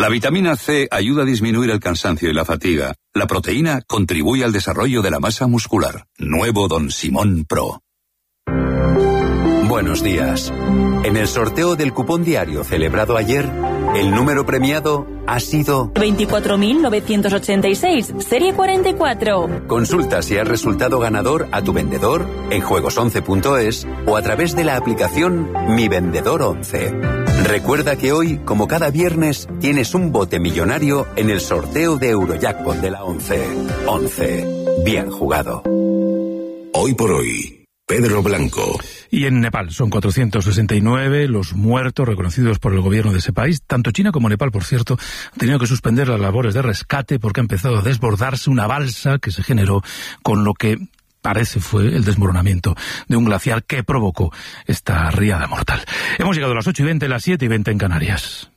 La vitamina C ayuda a disminuir el cansancio y la fatiga. La proteína contribuye al desarrollo de la masa muscular. Nuevo Don Simón Pro. Buenos días. En el sorteo del cupón diario celebrado ayer, el número premiado ha sido 24.986, serie 44. Consulta si has resultado ganador a tu vendedor en juegos11.es o a través de la aplicación Mi Vendedor 11. Recuerda que hoy, como cada viernes, tienes un bote millonario en el sorteo de Eurojackpot de la 11. 11. Bien jugado. Hoy por hoy, Pedro Blanco. Y en Nepal son 469 los muertos reconocidos por el gobierno de ese país. Tanto China como Nepal, por cierto, han tenido que suspender las labores de rescate porque ha empezado a desbordarse una balsa que se generó con lo que parece fue el desmoronamiento de un glaciar que provocó esta riada mortal. Hemos llegado a las 8:20, las 7:20 en Canarias.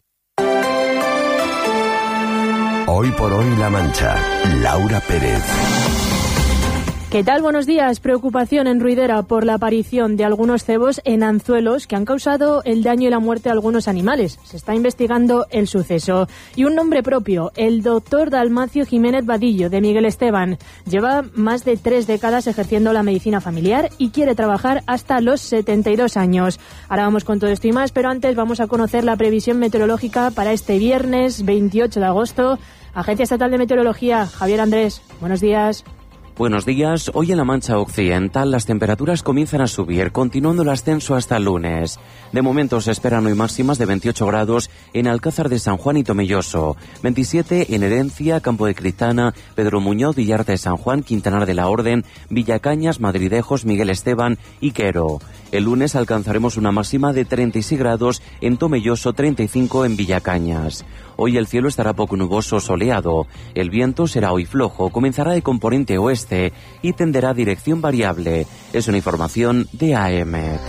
Hoy por hoy La Mancha, Laura Pérez. ¿Qué tal? Buenos días. Preocupación en Ruidera por la aparición de algunos cebos en anzuelos que han causado el daño y la muerte a algunos animales. Se está investigando el suceso. Y un nombre propio, el doctor Dalmacio Jiménez Vadillo, de Miguel Esteban. Lleva más de 3 décadas ejerciendo la medicina familiar y quiere trabajar hasta los 72 años. Ahora vamos con todo esto y más, pero antes vamos a conocer la previsión meteorológica para este viernes 28 de agosto. Agencia Estatal de Meteorología, Javier Andrés, buenos días. Buenos días. Hoy en la Mancha Occidental las temperaturas comienzan a subir, continuando el ascenso hasta el lunes. De momento se esperan hoy máximas de 28 grados en Alcázar de San Juan y Tomelloso, 27 en Herencia, Campo de Cristana, Pedro Muñoz, Villarta de San Juan, Quintanar de la Orden, Villacañas, Madridejos, Miguel Esteban y Quero. El lunes alcanzaremos una máxima de 36 grados en Tomelloso, 35 en Villacañas. Hoy el cielo estará poco nuboso, soleado. El viento será hoy flojo, comenzará de componente oeste y tenderá dirección variable. Es una información de AEMET.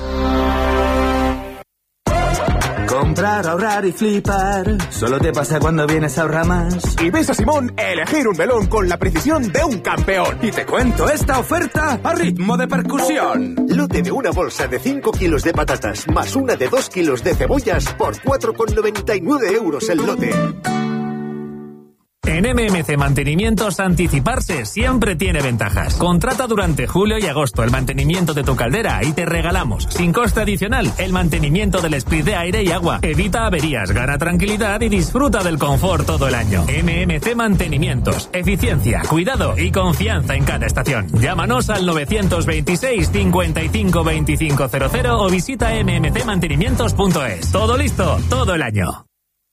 Comprar, ahorrar y flipar, solo te pasa cuando vienes a Ahorramás. Y ves a Simón elegir un melón con la precisión de un campeón. Y te cuento esta oferta a ritmo de percusión. Lote de una bolsa de 5 kilos de patatas más una de 2 kilos de cebollas por 4,99 € el lote. En MMC Mantenimientos, anticiparse siempre tiene ventajas. Contrata durante julio y agosto el mantenimiento de tu caldera y te regalamos, sin coste adicional, el mantenimiento del split de aire y agua. Evita averías, gana tranquilidad y disfruta del confort todo el año. MMC Mantenimientos. Eficiencia, cuidado y confianza en cada estación. Llámanos al 926 55 2500 o visita mmcmantenimientos.es. Todo listo, todo el año.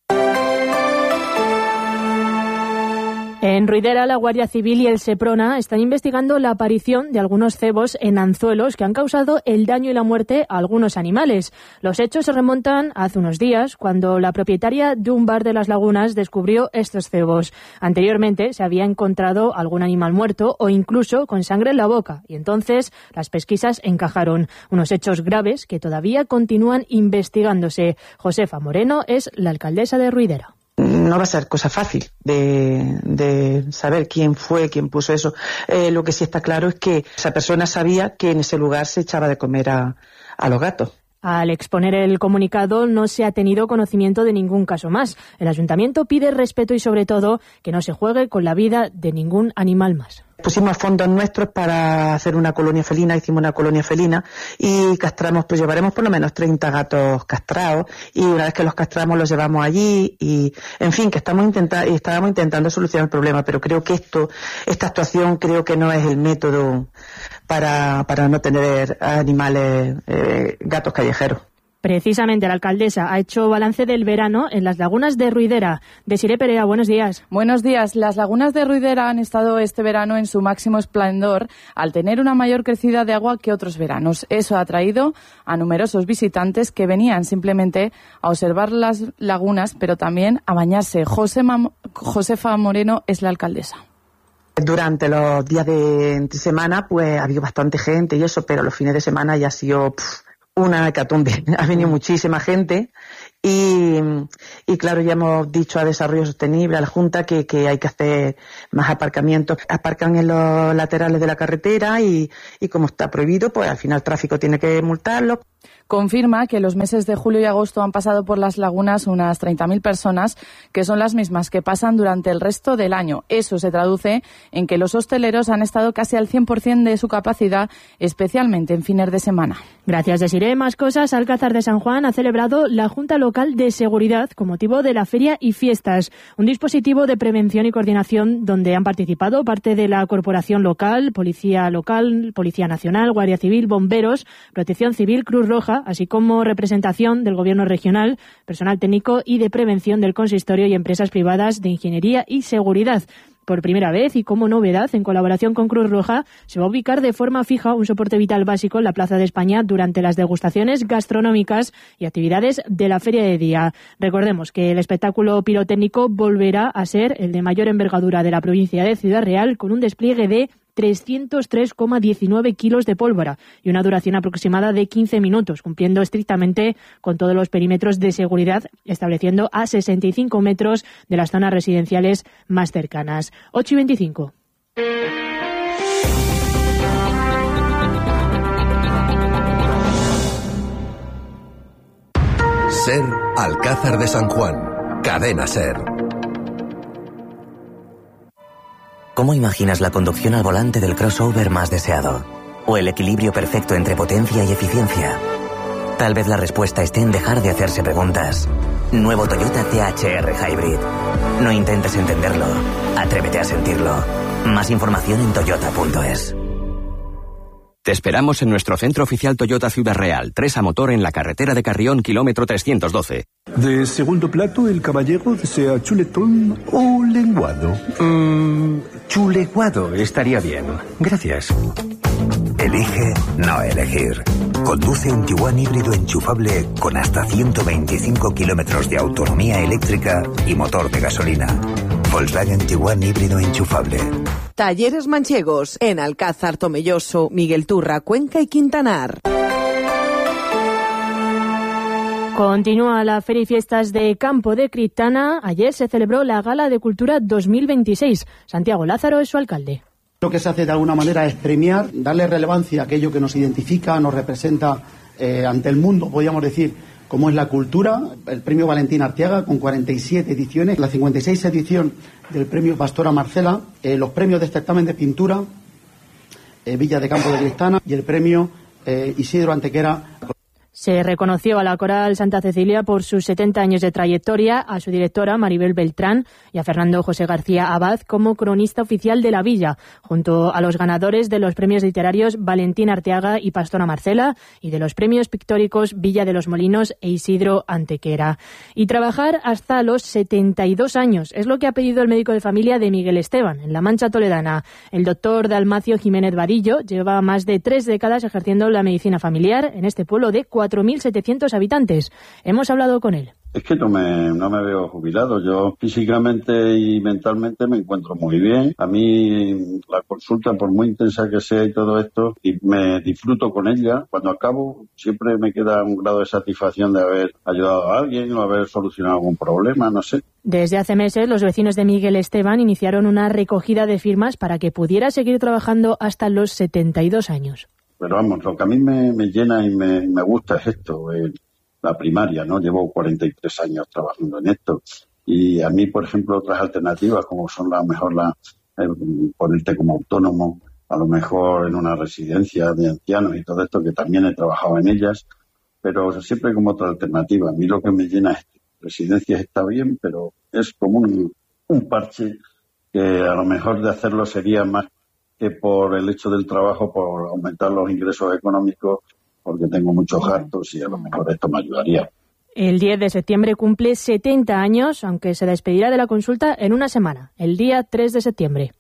En Ruidera, la Guardia Civil y el Seprona están investigando la aparición de algunos cebos en anzuelos que han causado el daño y la muerte a algunos animales. Los hechos se remontan a hace unos días, cuando la propietaria de un bar de Las Lagunas descubrió estos cebos. Anteriormente se había encontrado algún animal muerto o incluso con sangre en la boca, y entonces las pesquisas encajaron. Unos hechos graves que todavía continúan investigándose. Josefa Moreno es la alcaldesa de Ruidera. No va a ser cosa fácil de saber quién fue, quién puso eso. Lo que sí está claro es que esa persona sabía que en ese lugar se echaba de comer a los gatos. Al exponer el comunicado no se ha tenido conocimiento de ningún caso más. El ayuntamiento pide respeto y sobre todo que no se juegue con la vida de ningún animal más. Pusimos fondos nuestros para hacer una colonia felina, hicimos una colonia felina y castramos, pues llevaremos por lo menos 30 gatos castrados y una vez que los castramos los llevamos allí y, en fin, que estábamos intentando solucionar el problema, pero creo que esta actuación creo que no es el método para no tener animales, gatos callejeros. Precisamente la alcaldesa ha hecho balance del verano en las lagunas de Ruidera. Desiré Perea, buenos días. Buenos días. Las lagunas de Ruidera han estado este verano en su máximo esplendor al tener una mayor crecida de agua que otros veranos. Eso ha atraído a numerosos visitantes que venían simplemente a observar las lagunas, pero también a bañarse. Josefa Moreno es la alcaldesa. Durante los días de entre semana pues ha habido bastante gente y eso, pero los fines de semana ya ha sido una hecatombe. Ha venido muchísima gente y claro, ya hemos dicho a Desarrollo Sostenible, a la Junta, que hay que hacer más aparcamientos. Aparcan en los laterales de la carretera y como está prohibido, pues al final el tráfico tiene que multarlo. confirma que los meses de julio y agosto han pasado por las lagunas unas 30.000 personas, que son las mismas que pasan durante el resto del año. Eso se traduce en que los hosteleros han estado casi al 100% de su capacidad, especialmente en fines de semana. Gracias, Desiree. Más cosas. Alcázar de San Juan ha celebrado la Junta Local de Seguridad con motivo de la feria y fiestas, un dispositivo de prevención y coordinación donde han participado parte de la corporación local, Policía Nacional, Guardia Civil, Bomberos, Protección Civil, Cruz Roja, así como representación del Gobierno regional, personal técnico y de prevención del consistorio y empresas privadas de ingeniería y seguridad. Por primera vez y como novedad, en colaboración con Cruz Roja, se va a ubicar de forma fija un soporte vital básico en la Plaza de España durante las degustaciones gastronómicas y actividades de la Feria de Día. Recordemos que el espectáculo pirotécnico volverá a ser el de mayor envergadura de la provincia de Ciudad Real, con un despliegue de 303,19 kilos de pólvora y una duración aproximada de 15 minutos, cumpliendo estrictamente con todos los perímetros de seguridad, estableciendo a 65 metros de las zonas residenciales más cercanas. 8:25. SER Alcázar de San Juan. Cadena SER. ¿Cómo imaginas la conducción al volante del crossover más deseado? ¿O el equilibrio perfecto entre potencia y eficiencia? Tal vez la respuesta esté en dejar de hacerse preguntas. Nuevo Toyota THR Hybrid. No intentes entenderlo. Atrévete a sentirlo. Más información en toyota.es. Te esperamos en nuestro centro oficial Toyota Ciudad Real, 3 a motor en la carretera de Carrión, kilómetro 312. De segundo plato, el caballero desea chuletón o lenguado. Chuleguado estaría bien. Gracias. Elige no elegir. Conduce un Tiguan híbrido enchufable con hasta 125 kilómetros de autonomía eléctrica y motor de gasolina. Volkswagen Tiguan híbrido enchufable. Talleres manchegos en Alcázar, Tomelloso, Miguel Turra, Cuenca y Quintanar. Continúa la Feria y Fiestas de Campo de Criptana. Ayer se celebró la Gala de Cultura 2026. Santiago Lázaro es su alcalde. Lo que se hace de alguna manera es premiar, darle relevancia a aquello que nos identifica, nos representa ante el mundo, podríamos decir, como es la cultura. El premio Valentín Arteaga con 47 ediciones, la 56 edición del premio Pastora Marcela, los premios de certamen de pintura, Villa de Campo de Criptana y el premio Isidro Antequera. Se reconoció a la Coral Santa Cecilia por sus 70 años de trayectoria, a su directora Maribel Beltrán y a Fernando José García Abad como cronista oficial de la villa, junto a los ganadores de los premios literarios Valentín Arteaga y Pastora Marcela y de los premios pictóricos Villa de los Molinos e Isidro Antequera. Y trabajar hasta los 72 años es lo que ha pedido el médico de familia de Miguel Esteban, en La Mancha toledana. El doctor Dalmacio Jiménez Vadillo lleva más de 3 décadas ejerciendo la medicina familiar en este pueblo de 4.700 habitantes. Hemos hablado con él. Es que no me veo jubilado. Yo físicamente y mentalmente me encuentro muy bien. A mí la consulta, por muy intensa que sea y todo esto, y me disfruto con ella. Cuando acabo, siempre me queda un grado de satisfacción de haber ayudado a alguien o haber solucionado algún problema, no sé. Desde hace meses, los vecinos de Miguel Esteban iniciaron una recogida de firmas para que pudiera seguir trabajando hasta los 72 años. Pero vamos, lo que a mí me llena y me gusta es esto, la primaria, ¿no? Llevo 43 años trabajando en esto. Y a mí, por ejemplo, otras alternativas, como son a lo mejor ponerte como autónomo, a lo mejor en una residencia de ancianos y todo esto, que también he trabajado en ellas, pero siempre como otra alternativa. A mí lo que me llena es residencias está bien, pero es como un parche que a lo mejor de hacerlo sería más que por el hecho del trabajo, por aumentar los ingresos económicos, porque tengo muchos gastos y a lo mejor esto me ayudaría. El 10 de septiembre cumple 70 años, aunque se despedirá de la consulta en una semana, el día 3 de septiembre.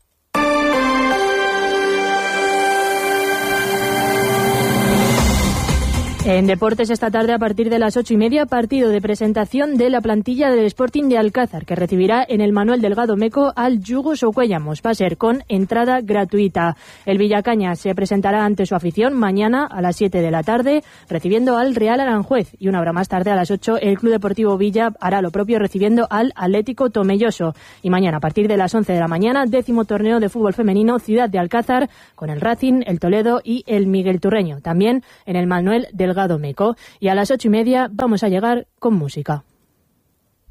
En deportes esta tarde a partir de las 8:30, partido de presentación de la plantilla del Sporting de Alcázar, que recibirá en el Manuel Delgado Meco al Yugo Socuellamos. Va a ser con entrada gratuita. El Villacaña se presentará ante su afición mañana a las 7 de la tarde, recibiendo al Real Aranjuez. Y una hora más tarde, a las 8, el Club Deportivo Villa hará lo propio recibiendo al Atlético Tomelloso. Y mañana a partir de las 11 de la mañana, 10º torneo de fútbol femenino Ciudad de Alcázar, con el Racing, el Toledo y el Miguel Turreño. También en el Manuel Delgado Delgado Meco. Y a las 8:30 vamos a llegar con música.